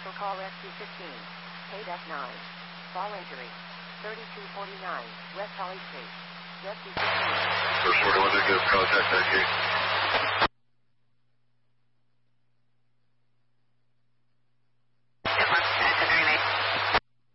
Vehicle call Rescue 15. Paid F9. Fall injury. 3249 West Holly Street. Rescue 15. First 41 to give contact that gate.